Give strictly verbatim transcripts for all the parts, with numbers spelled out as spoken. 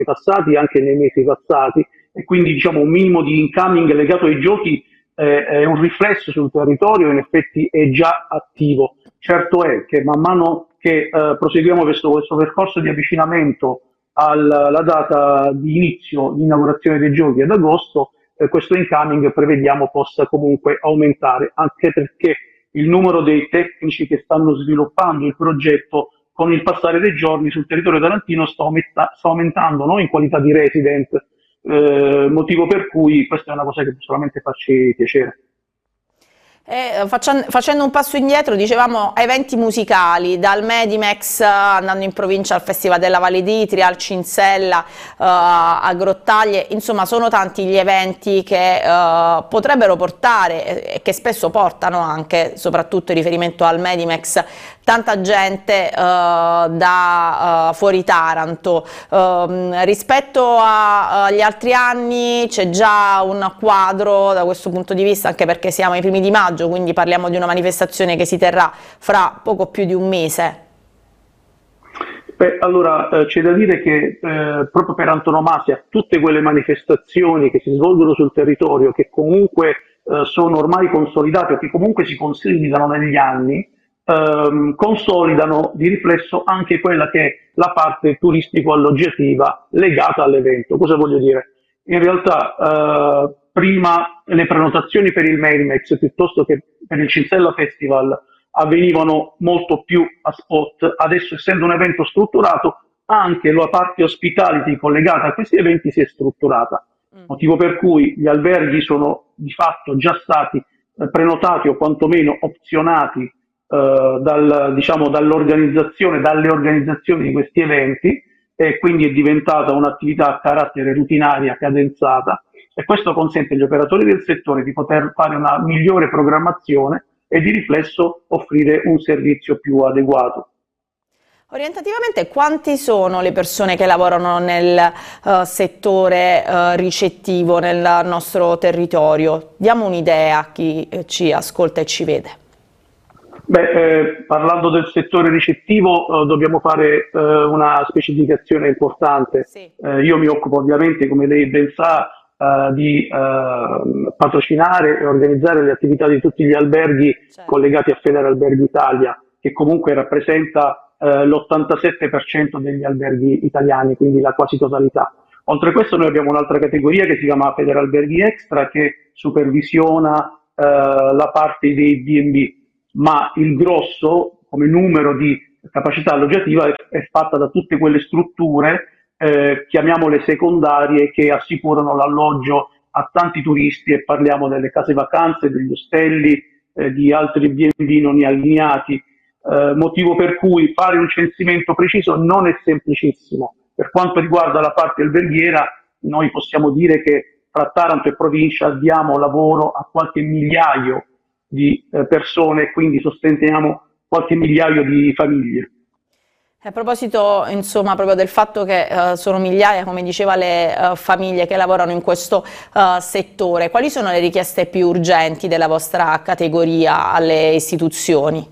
passati, anche nei mesi passati, e quindi diciamo un minimo di incoming legato ai giochi eh, è un riflesso sul territorio, in effetti è già attivo. Certo è che man mano che eh, proseguiamo questo, questo percorso di avvicinamento alla, alla data di inizio di inaugurazione dei giochi ad agosto, eh, questo incoming prevediamo possa comunque aumentare, anche perché il numero dei tecnici che stanno sviluppando il progetto con il passare dei giorni sul territorio tarantino sta, aumenta, sta aumentando, no? In qualità di resident, eh, motivo per cui questa è una cosa che può solamente farci piacere. E, facendo, facendo un passo indietro, dicevamo eventi musicali, dal Medimex andando in provincia al Festival della Valle d'Itria, al Cinsella, uh, a Grottaglie, insomma sono tanti gli eventi che uh, potrebbero portare e che spesso portano anche, soprattutto in riferimento al Medimex, tanta gente uh, da uh, fuori Taranto. Uh, rispetto agli altri anni c'è già un quadro da questo punto di vista, anche perché siamo ai primi di maggio, quindi parliamo di una manifestazione che si terrà fra poco più di un mese. Beh, allora eh, c'è da dire che eh, proprio per antonomasia tutte quelle manifestazioni che si svolgono sul territorio, che comunque eh, sono ormai consolidate o che comunque si consolidano negli anni, ehm, consolidano di riflesso anche quella che è la parte turistico-alloggiativa legata all'evento. Cosa voglio dire? In realtà eh, prima le prenotazioni per il Medimex piuttosto che per il Cinsella Festival avvenivano molto più a spot. Adesso, essendo un evento strutturato, anche la parte hospitality collegata a questi eventi si è strutturata, motivo per cui gli alberghi sono di fatto già stati eh, prenotati o quantomeno opzionati eh, dal, diciamo, dall'organizzazione, dalle organizzazioni di questi eventi, e quindi è diventata un'attività a carattere rutinaria, cadenzata, e questo consente agli operatori del settore di poter fare una migliore programmazione e di riflesso offrire un servizio più adeguato. Orientativamente quanti sono le persone che lavorano nel uh, settore uh, ricettivo nel nostro territorio? Diamo un'idea a chi eh, ci ascolta e ci vede. Beh, eh, parlando del settore ricettivo eh, dobbiamo fare eh, una specificazione importante. Sì. Eh, io mi occupo ovviamente, come lei ben sa, Uh, di uh, patrocinare e organizzare le attività di tutti gli alberghi certo. collegati a Federalberghi Italia, che comunque rappresenta uh, l'ottantasette per cento degli alberghi italiani, quindi la quasi totalità. Oltre a questo noi abbiamo un'altra categoria che si chiama Federalberghi Extra, che supervisiona uh, la parte dei B and B, ma il grosso come numero di capacità alloggiativa è, è fatta da tutte quelle strutture Eh, chiamiamole secondarie, che assicurano l'alloggio a tanti turisti, e parliamo delle case vacanze, degli ostelli, eh, di altri B and B non allineati, eh, motivo per cui fare un censimento preciso non è semplicissimo. Per quanto riguarda la parte alberghiera, noi possiamo dire che fra Taranto e provincia diamo lavoro a qualche migliaio di eh, persone, quindi sosteniamo qualche migliaio di famiglie. A proposito, insomma, proprio del fatto che uh, sono migliaia, come diceva, le uh, famiglie che lavorano in questo uh, settore, quali sono le richieste più urgenti della vostra categoria alle istituzioni?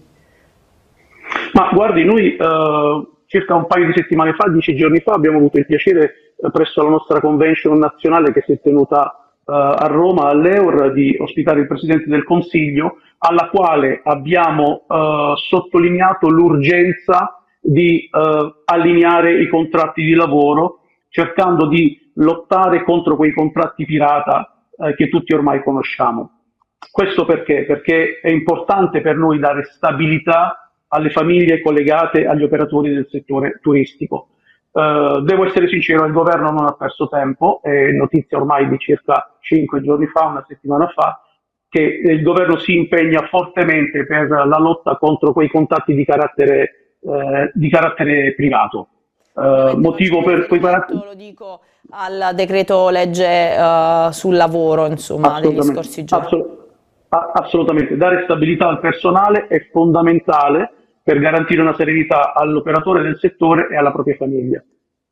Ma guardi, noi uh, circa un paio di settimane fa, dieci giorni fa, abbiamo avuto il piacere uh, presso la nostra convention nazionale che si è tenuta uh, a Roma, all'Eur, di ospitare il Presidente del Consiglio, alla quale abbiamo uh, sottolineato l'urgenza di eh, allineare i contratti di lavoro, cercando di lottare contro quei contratti pirata eh, che tutti ormai conosciamo. Questo perché? Perché è importante per noi dare stabilità alle famiglie collegate agli operatori del settore turistico. Eh, devo essere sincero, il governo non ha perso tempo, è notizia ormai di circa cinque giorni fa, una settimana fa, che il governo si impegna fortemente per la lotta contro quei contratti di carattere Eh, di carattere privato. Eh, motivo per cui lo dico al decreto legge uh, sul lavoro, insomma, degli scorsi giorni. Assolut assolutamente, dare stabilità al personale è fondamentale per garantire una serenità all'operatore del settore e alla propria famiglia.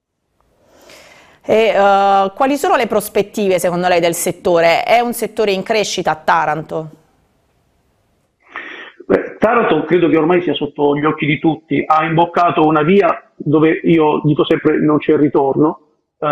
E, uh, quali sono le prospettive secondo lei del settore? È un settore in crescita a Taranto? Beh, Taranto credo che ormai sia sotto gli occhi di tutti, ha imboccato una via dove io dico sempre non c'è ritorno,